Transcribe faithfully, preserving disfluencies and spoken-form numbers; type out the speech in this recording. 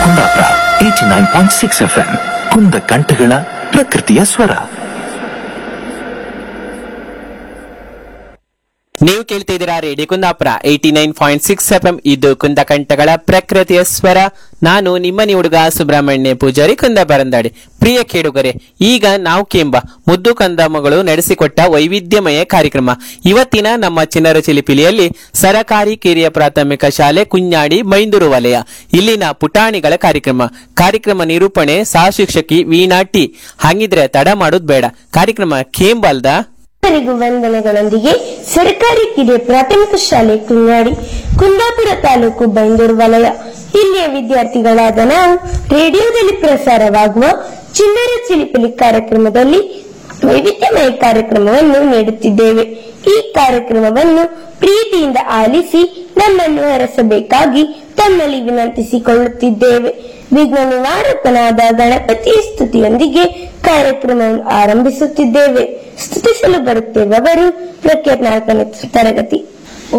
Kundapura eighty nine point six F M ಕುಂದ ಕಂಠಗಳ ಪ್ರಕೃತಿಯ ಸ್ವರ. ನೀವು ಕೇಳ್ತಾ ಇದ್ದೀರಾ radio Kundapura eighty nine point six F M. ಇದು ಕುಂದ ಕಂಠಗಳ ಪ್ರಕೃತಿಯ ಸ್ವರ. ನಾನು ನಿಮ್ಮ ಹುಡುಗ ಸುಬ್ರಹ್ಮಣ್ಯ ಪೂಜಾರಿ ಕುಂದಬರಂದಾಡಿ. ಪ್ರಿಯ ಕೇಳುಗರೆ, ಈಗ ನಾವು ಕೆಂಬ ಮುದ್ದು ಕಂದಮ್ಮಗಳು ನಡೆಸಿಕೊಟ್ಟ ವೈವಿಧ್ಯಮಯ ಕಾರ್ಯಕ್ರಮ. ಇವತ್ತಿನ ನಮ್ಮ ಚಿನ್ನರ ಚಿಲಿಪಿಲಿಯಲ್ಲಿ ಸರಕಾರಿ ಕಿರಿಯ ಪ್ರಾಥಮಿಕ ಶಾಲೆ ಕುഞ്ഞാಡಿ ಮೈಂದೂರು ವಲಯ ಇಲ್ಲಿನ ಪುಟಾಣಿಗಳ ಕಾರ್ಯಕ್ರಮ. ಕಾರ್ಯಕ್ರಮ ನಿರೂಪಣೆ ಸಹ ಶಿಕ್ಷಕಿ ವೀಣಾ ಟಿ. ಹಾಗಿದ್ರೆ ತಡ ಮಾಡೋದು ಬೇಡ, ಕಾರ್ಯಕ್ರಮ ಕೇಂಬಲ್ದ. ಎಲ್ಲರಿಗೂ ವಂದನೆಗಳೊಂದಿಗೆ ಸರ್ಕಾರಿ ಕಿರಿಯ ಪ್ರಾಥಮಿಕ ಶಾಲೆ ಕುഞ്ഞാಡಿ, ಕುಂದಾಪುರ ತಾಲೂಕು ಬೈಂದೂರು ವಲಯ ಇಲ್ಲಿಯ ವಿದ್ಯಾರ್ಥಿಗಳಾದ ನಾವು ರೇಡಿಯೋದಲ್ಲಿ ಪ್ರಸಾರವಾಗುವ ಚಿನ್ನರ ಚಿಲಿಪಿಲಿ ಕಾರ್ಯಕ್ರಮದಲ್ಲಿ ವೈವಿಧ್ಯಮಯ ಕಾರ್ಯಕ್ರಮವನ್ನು ನೀಡುತ್ತಿದ್ದೇವೆ. ಈ ಕಾರ್ಯಕ್ರಮವನ್ನು ಪ್ರೀತಿಯಿಂದ ಆಲಿಸಿ ನಮ್ಮನ್ನು ಹರಸಬೇಕಾಗಿ ತಮ್ಮಲ್ಲಿ ವಿನಂತಿಸಿಕೊಳ್ಳುತ್ತಿದ್ದೇವೆ. ವಿಘ್ನ ನಿವಾರಕನಾದ ಗಣಪತಿಯ ಸ್ತುತಿಯೊಂದಿಗೆ ಕಾರ್ಯಕ್ರಮವನ್ನು ಆರಂಭಿಸುತ್ತಿದ್ದೇವೆ. ಸ್ತುತಿಸಲು ಬರುತ್ತಿರುವವರು ಪ್ರಖ್ಯಾತ ನಾಲ್ಕನೇ ತರಗತಿ